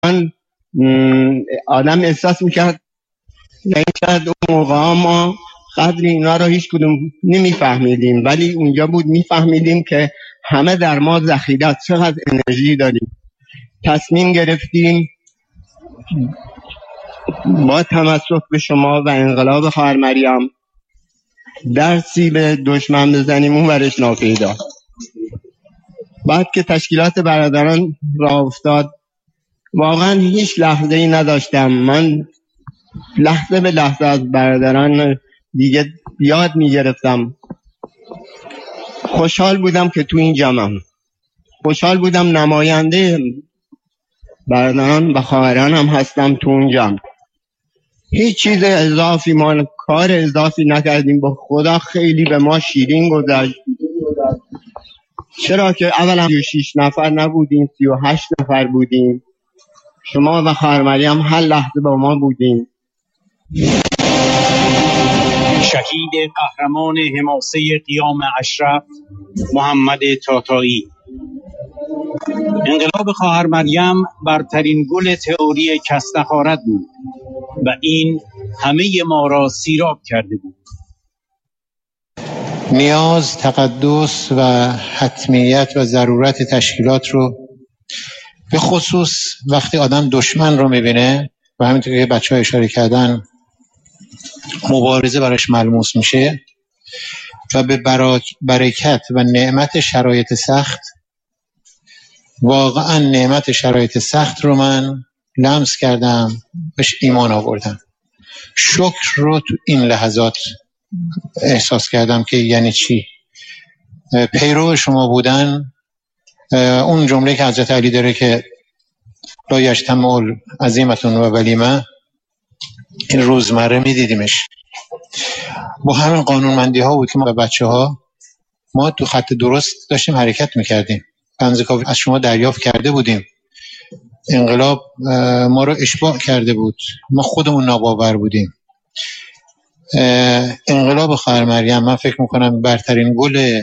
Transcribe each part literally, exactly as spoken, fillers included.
آدم احساس میکرد یعنی شاید اون موقع ما قدر اینا رو هیچ کدوم نمیفهمیدیم، ولی اونجا بود میفهمیدیم که همه در ما ذخیره است، چقدر انرژی داریم. تصمیم گرفتیم با تمسک به شما و انقلاب خواهر مریم درسی به دشمن بزنیم اون ورش ناپیدا. بعد که تشکیلات برادران راه افتاد واقعا هیچ لحظه ای نداشتم من لحظه به لحظه از برادران دیگه یاد میگرفتم. خوشحال بودم که تو این جمعم، خوشحال بودم نماینده برادران و خواهران هم هستم تو اون جمع. هیچ چیز اضافی ما کار اضافی نکردیم، با خدا خیلی به ما شیرین گذشت. چرا که اولا سی و شش نفر نبودیم، سی و هشت نفر بودیم. شما و خواهر مریم هر لحظه با ما بودیم. شهید قهرمان حماسه قیام اشرف محمد تاتایی. انقلاب خواهر مریم برترین گل تئوری کسنخارد بود و این همه ما را سیراب کرده بود. نیاز، تقدس و حتمیت و ضرورت تشکیلات رو به خصوص وقتی آدم دشمن رو میبینه و همینطور که بچه ها اشاره کردن مبارزه براش ملموس میشه و به برکت و نعمت شرایط سخت، واقعا نعمت شرایط سخت رو من لمس کردم، بهش ایمان آوردم. شکر رو تو این لحظات احساس کردم که یعنی چی پیرو شما بودن. اون جمله که حضرت علی داره که لا یجتمع عزیمتون و ولیمه، این روزمره میدیدیمش. با همین قانونمندی ها بود که ما بچه ها ما تو خط درست داشتیم حرکت میکردیم. بنز کافی از شما دریافت کرده بودیم. انقلاب ما رو اشباع کرده بود، ما خودمون ناباور بودیم. انقلاب خواهر مریم من فکر میکنم برترین گل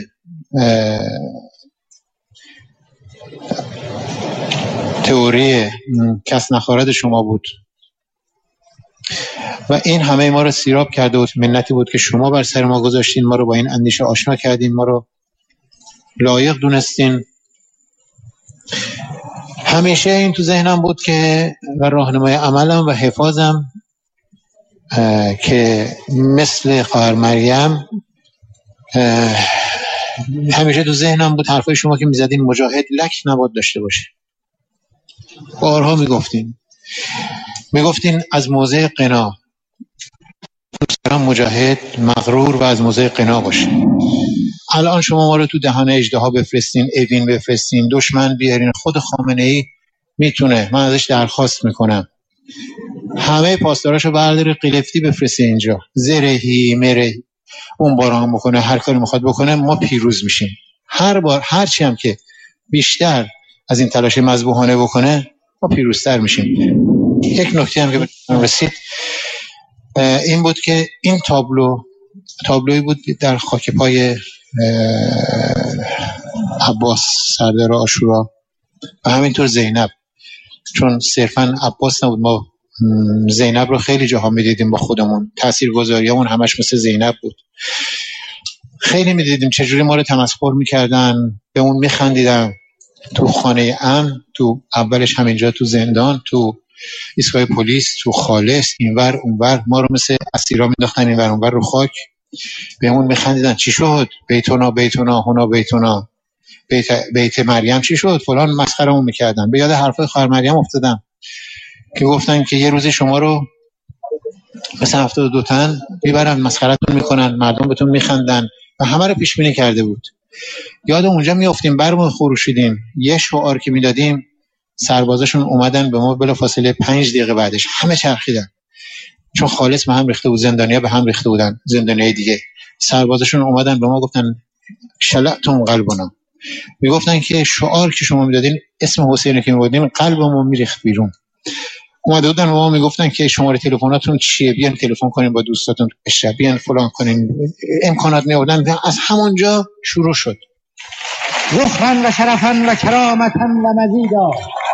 تئوری کس نخوارد شما بود و این همه ما رو سیراب کرده بود. منتی بود که شما بر سر ما گذاشتین، ما رو با این اندیشه آشنا کردین، ما رو لایق دونستین. همیشه این تو ذهنم بود که و راهنمای عملم و حفاظم که مثل خواهر مریم همیشه تو ذهنم بود حرفای شما که میزدین مجاهد لک نباید داشته باشه. بارها میگفتین میگفتین از موضع قنا مجاهد مغرور و از موضع قنا باشه. الان شما ما رو تو دهان اژدها بفرستین، اوین بفرستین، دشمن بیارین، خود خامنه ای میتونه، من ازش درخواست میکنم همه پاسداراشو برداره قلفتی بفرسته اینجا، زرهی مرهی اون باران بکنه، هر کاری میخواد بکنه، ما پیروز میشیم. هر بار هر چی هم که بیشتر از این تلاش مذبوحانه بکنه ما پیروزتر میشیم. یک نکته هم که به رسید این بود که این تابلو تابلوی بود در خاک پای عباس سردار عاشورا و همینطور زینب، چون صرفا عباس نبود، ما زینب رو خیلی جاها میدیدیم با خودمون، تاثیرگذاریمون همش مثل زینب بود. خیلی میدیدیم چجوری ما رو تمسخر میکردن، به اون میخندیدن تو خانه امن، تو اولش همینجا تو زندان، تو ایستگاه پلیس، تو خالص، اینور اونور ما رو مثل اسیرا مینداختن اینور اونور رو خاک، به اون میخندیدن. چی شد؟ بیتونا بیتونا هونا بیتونا، بیت, بیت مریم چی شد؟ فلان مسخرمون میکردن. به یاد حرفای خواهر مریم افتادم که گفتن که یه روزی شما رو مثل هفتاد و دو تن میبرن مسخرتون میکنن، مردم بهتون میخندن و همه رو پیش بینی کرده بود. یاد اونجا میافتیم، برمون خروشیدیم، یه شعار که میدادیم سربازاشون اومدن به ما بلافاصله پنج دقیقه بعدش همه چرخیدن، چون خالص به هم ریخته بود، زندانیا به هم ریخته بودن، زندانیای دیگه. سربازاشون اومدن به ما گفتن شلعتم قلبنا، میگفتن که شعار که شما میدادین، اسم حسین که میبودیم، قلبمون میریخت بیرون. اومده بودن ما میگفتن که شماره تلفناتون چیه، بیان تلفن کنین با دوستاتون تو اشرا، بیان فلان کنین، امکانات میآوردن. از همونجا شروع شد. رخرا و شرفا و کرامتا و مزیدا.